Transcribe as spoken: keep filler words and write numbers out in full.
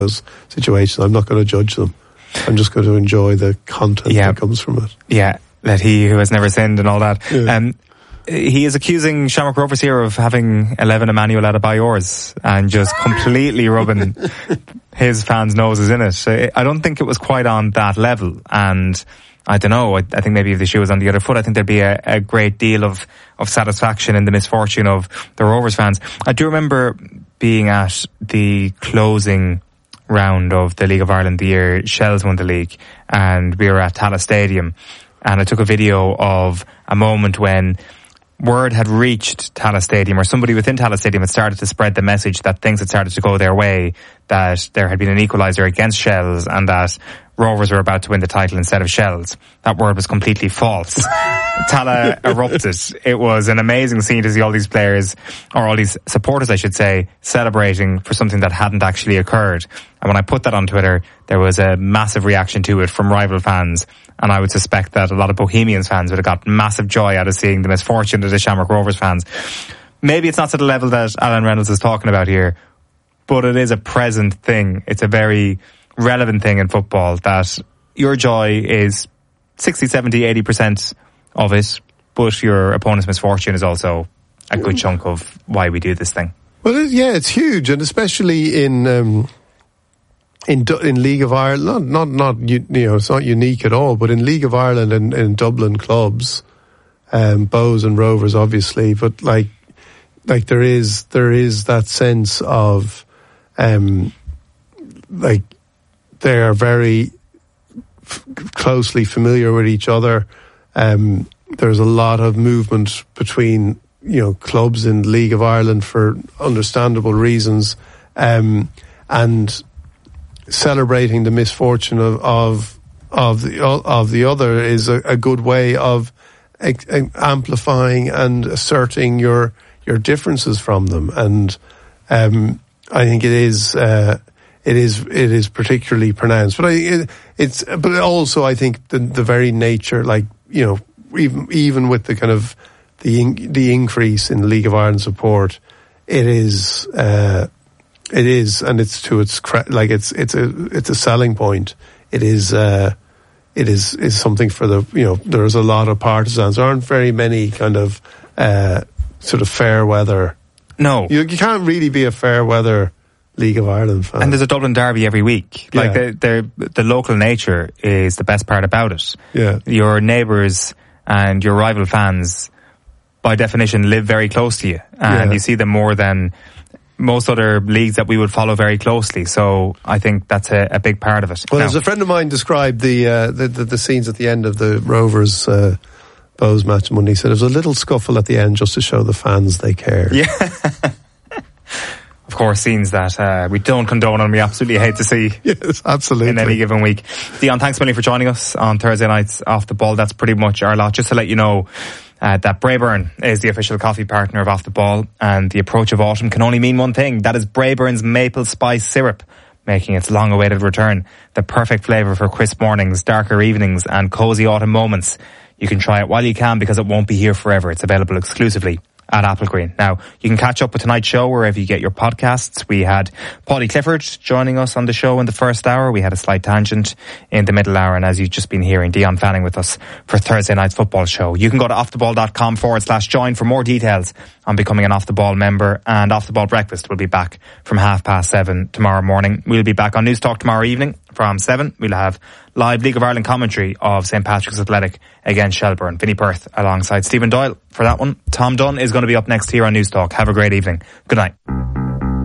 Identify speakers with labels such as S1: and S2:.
S1: those situations. I'm not going to judge them. I'm just going to enjoy the content yeah. that comes from it.
S2: Yeah, let he who has never sinned and all that.
S1: Yeah.
S2: Um, he is accusing Shamrock Rovers here of having eleven Emmanuel Adebayors and just completely rubbing his fans' noses in it. I don't think it was quite on that level, and I don't know, I, I think maybe if the shoe was on the other foot, I think there'd be a, a great deal of, of satisfaction in the misfortune of the Rovers fans. I do remember being at the closing round of the League of Ireland the year Shells won the league, and we were at Tallaght Stadium, and I took a video of a moment when word had reached Tallaght Stadium, or somebody within Tallaght Stadium had started to spread the message that things had started to go their way, that there had been an equaliser against Shells and that Rovers were about to win the title instead of Shells. That word was completely false. Tallaght erupted. It was an amazing scene to see all these players, or all these supporters I should say, celebrating for something that hadn't actually occurred. And when I put that on Twitter, there was a massive reaction to it from rival fans, and I would suspect that a lot of Bohemians fans would have got massive joy out of seeing the misfortune of the Shamrock Rovers fans. Maybe it's not to the level that Alan Reynolds is talking about here, but it is a present thing. It's a very relevant thing in football, that your joy is sixty, seventy, eighty percent of it, but your opponent's misfortune is also a good chunk of why we do this thing.
S1: Well, yeah, it's huge, and especially in um, in in League of Ireland, not not not you know, it's not unique at all, but in League of Ireland and in Dublin clubs, um, Bows and Rovers, obviously, but like like there is there is that sense of um, like they are very f- closely familiar with each other. Um, there's a lot of movement between, you know, clubs in League of Ireland for understandable reasons, um, and celebrating the misfortune of of, of the of the other is a, a good way of a, a amplifying and asserting your your differences from them. And um, I think it is. Uh, It is it is particularly pronounced, but I it, it's but also I think the the very nature, like, you know, even even with the kind of the in, the increase in League of Ireland support, it is uh, it is and it's to its like it's it's a it's a selling point. It is uh, it is is something for the, you know, there's a lot of partisans. There aren't very many kind of uh, sort of fair weather.
S2: No,
S1: you you can't really be a fair weather League of Ireland fan.
S2: And there's a Dublin derby every week.
S1: Yeah.
S2: Like the, the the local nature is the best part about it.
S1: Yeah.
S2: Your neighbours and your rival fans, by definition, live very close to you, and
S1: yeah.
S2: you see them more than most other leagues that we would follow very closely. So I think that's a, a big part of it.
S1: Well,
S2: now,
S1: as a friend of mine described the uh, the, the the scenes at the end of the Rovers uh, Bows match Monday, he said there was a little scuffle at the end just to show the fans they cared.
S2: Yeah. Of course, scenes that uh, we don't condone and we absolutely hate to see.
S1: Yes, absolutely.
S2: In any given week. Dion, thanks a million for joining us on Thursday nights Off the Ball. That's pretty much our lot. Just to let you know uh, that Braeburn is the official coffee partner of Off the Ball, and the approach of autumn can only mean one thing. That is Braeburn's maple spice syrup, making its long-awaited return. The perfect flavour for crisp mornings, darker evenings and cosy autumn moments. You can try it while you can, because it won't be here forever. It's available exclusively at Applegreen. Now, you can catch up with tonight's show wherever you get your podcasts. We had Paulie Clifford joining us on the show in the first hour. We had a slight tangent in the middle hour, and as you've just been hearing, Dion Fanning with us for Thursday night's football show. You can go to offtheball.com forward slash join for more details on becoming an Off the Ball member, and Off the Ball Breakfast will be back from half past seven tomorrow morning. We'll be back on News Talk tomorrow evening from seven. We'll have live League of Ireland commentary of St Patrick's Athletic against Shelbourne. Vinnie Perth alongside Stephen Doyle for that one. Tom Dunn is going to be up next here on News Talk. Have a great evening. Good night.